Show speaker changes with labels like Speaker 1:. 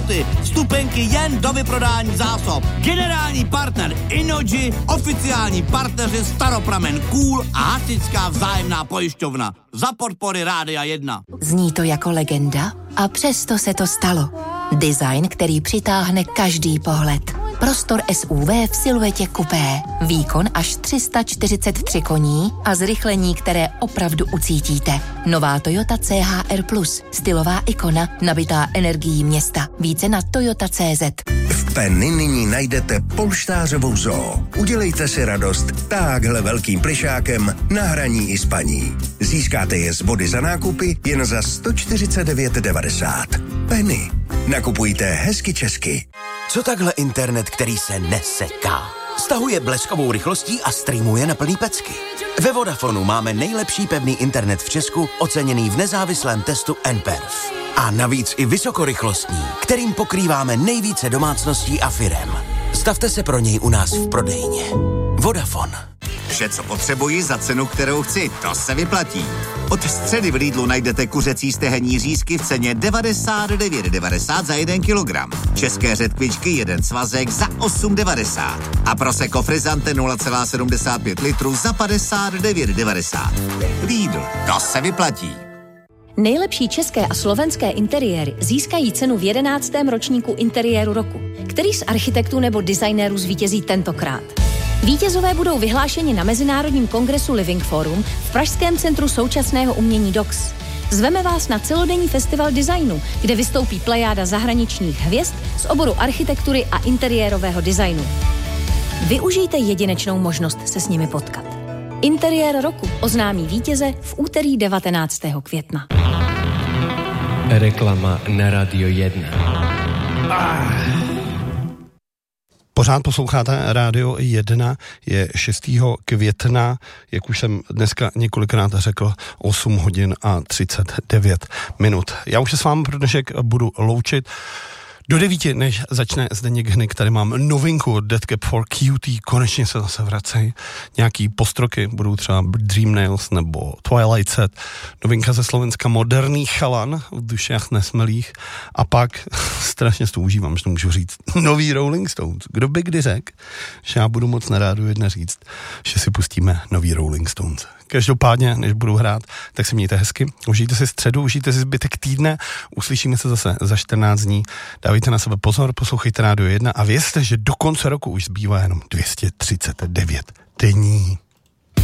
Speaker 1: auty. Vstupenky jen do vyprodání zásob. Generální partner Innogy, oficiální partneři Staropramen Cool a Hasičská vzájemná pojišťovna. Za podpory Rádia 1.
Speaker 2: Zní to jako legenda a přesto se to stalo. Design, který přitáhne každý pohled. Prostor SUV v siluetě kupé. Výkon až 343 koní a zrychlení, které opravdu ucítíte. Nová Toyota CHR+, stylová ikona, nabitá energií města. Více na toyota.cz.
Speaker 3: V Penny nyní najdete polštářovou zoo. Udělejte si radost táhle velkým plišákem na hraní i spaní. Získáte je z body za nákupy jen za 149,90. Penny. Nakupujte hezky česky.
Speaker 4: Co takhle internet, který se neseká? Stahuje bleskovou rychlostí a streamuje na plný pecky. Ve Vodafonu máme nejlepší pevný internet v Česku, oceněný v nezávislém testu nPerf. A navíc i vysokorychlostní, kterým pokrýváme nejvíce domácností a firem. Stavte se pro něj u nás v prodejně. Vodafone.
Speaker 5: Vše, co potřebuji za cenu, kterou chci, to se vyplatí. Od středy v Lidlu najdete kuřecí stehenní řízky v ceně 99,90 za 1 kilogram. České řetkvičky 1 svazek za 8,90. A Prosecco Frizzante 0,75 litru za 59,90. Lidl, to se vyplatí.
Speaker 6: Nejlepší české a slovenské interiéry získají cenu v 11. ročníku interiéru roku, který z architektů nebo designérů zvítězí tentokrát. Vítězové budou vyhlášeni na Mezinárodním kongresu Living Forum v Pražském centru současného umění DOX. Zveme vás na celodenní festival designu, kde vystoupí plejáda zahraničních hvězd z oboru architektury a interiérového designu. Využijte jedinečnou možnost se s nimi potkat. Interiér roku oznámí vítěze v úterý 19. května.
Speaker 7: Reklama na Radio 1.
Speaker 8: Pořád posloucháte Rádio 1, je 6. května, jak už jsem dneska několikrát řekl, 8 hodin a 39 minut. Já už se s vámi pro dnešek budu loučit. Do 9, než začne Zdeněk Hnyk, tady mám novinku Dead Cap for Cutie, konečně se zase vracejí. Nějaký postroky, budou třeba Dream Nails nebo Twilight Set, novinka ze Slovenska Moderný chalan v dušách nesmelých a pak strašně s to užívám, že to můžu říct, nový Rolling Stones. Kdo by kdy řekl, že já budu moc na Rádiu 1 říct, že si pustíme nový Rolling Stones. Každopádně, než budu hrát, tak se mějte hezky, užijte si středu, užijte si zbytek týdne, uslyšíme se zase za 14 dní, dávejte na sebe pozor, poslouchejte Rádio 1 a vězte, že do konce roku už zbývá jenom 239 dní.